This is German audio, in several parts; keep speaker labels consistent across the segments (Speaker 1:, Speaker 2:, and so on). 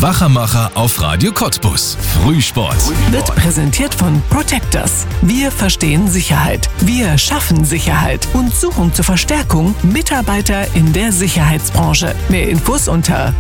Speaker 1: Wachamacher auf Radio Cottbus. Frühsport.
Speaker 2: Wird präsentiert von Protectors. Wir verstehen Sicherheit. Wir schaffen Sicherheit und suchen zur Verstärkung Mitarbeiter in der Sicherheitsbranche. Mehr Infos unter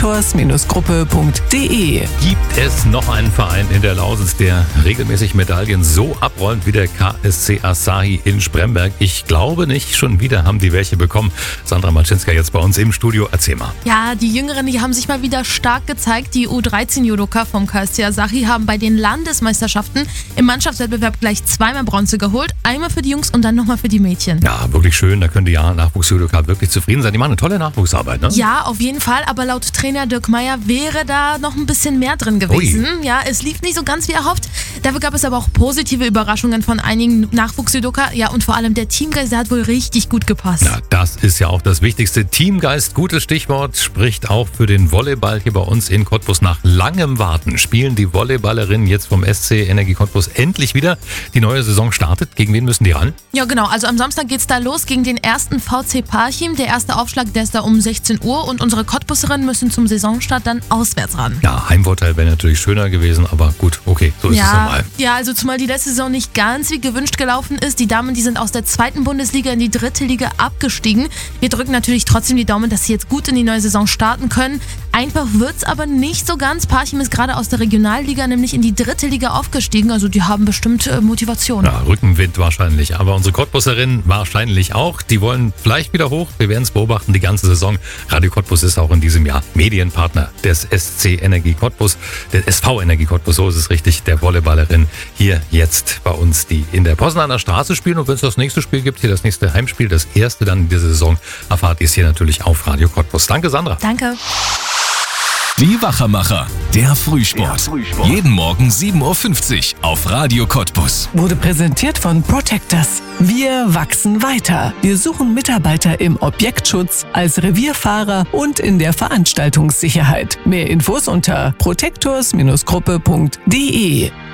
Speaker 2: protectors-gruppe.de.
Speaker 3: Gibt es noch einen Verein in der Lausitz, der regelmäßig Medaillen so abräumt wie der KSC Asahi in Spremberg? Ich glaube nicht. Schon wieder haben die welche bekommen. Sandra Malczynska jetzt bei uns im Studio. Erzähl mal.
Speaker 4: Ja, die Jüngeren, die haben sich mal wieder stark gezeigt. Die U13-Judoka vom KSC Asahi haben bei den Landesmeisterschaften im Mannschaftswettbewerb gleich zweimal Bronze geholt. Einmal für die Jungs und dann nochmal für die Mädchen.
Speaker 3: Ja, wirklich schön. Da können die Nachwuchsjudoka wirklich zufrieden sein. Die machen eine tolle Nachwuchsarbeit, ne?
Speaker 4: Ja, auf jeden Fall. Aber laut Trainer Dirk Meyer wäre da noch ein bisschen mehr drin gewesen.
Speaker 3: Ui.
Speaker 4: Ja, es lief nicht so ganz wie erhofft. Dafür gab es aber auch positive Überraschungen von einigen Nachwuchsjudoka. Ja, und vor allem der Teamgeist, der hat wohl richtig gut gepasst.
Speaker 3: Ja, das ist ja auch das Wichtigste. Teamgeist, gutes Stichwort, spricht auch für den Volleyball hier bei uns in Cottbus. Nach langem Warten spielen die Volleyballerinnen jetzt vom SC Energie Cottbus endlich wieder. Die neue Saison startet. Gegen wen müssen die ran?
Speaker 4: Ja, genau. Also am Samstag geht's da los gegen den ersten VC Parchim. Der erste Aufschlag, der ist da um 16 Uhr und unsere Cottbuserinnen müssen zum Saisonstart dann auswärts ran.
Speaker 3: Ja, Heimvorteil wäre natürlich schöner gewesen, aber gut, okay, so ist es normal.
Speaker 4: Ja, also zumal die letzte Saison nicht ganz wie gewünscht gelaufen ist. Die Damen, die sind aus der 2. Bundesliga in die 3. Liga abgestiegen. Wir drücken natürlich trotzdem die Daumen, dass sie jetzt gut in die neue Saison starten können. Einfach wird's aber nicht so ganz. Parchim ist gerade aus der Regionalliga nämlich in die 3. Liga aufgestiegen. Also die haben bestimmt Motivation.
Speaker 3: Ja, Rückenwind wahrscheinlich. Aber unsere Cottbuserinnen wahrscheinlich auch. Die wollen vielleicht wieder hoch. Wir werden es beobachten die ganze Saison. Radio Cottbus ist auch in diesem Jahr Medienpartner des SC Energie Cottbus. Der SV Energie Cottbus, so ist es richtig. Der Volleyballerin hier jetzt bei uns, die in der Poznaner Straße spielen. Und wenn es das nächste Spiel gibt, hier das nächste Heimspiel, das erste dann in dieser Saison, erfahrt ihr es hier natürlich auf Radio Cottbus. Danke, Sandra.
Speaker 4: Danke.
Speaker 1: Die Wachamacher. Der Frühsport. Jeden Morgen 7.50 Uhr auf Radio Cottbus.
Speaker 2: Wurde präsentiert von Protectors. Wir wachsen weiter. Wir suchen Mitarbeiter im Objektschutz, als Revierfahrer und in der Veranstaltungssicherheit. Mehr Infos unter protectors-gruppe.de.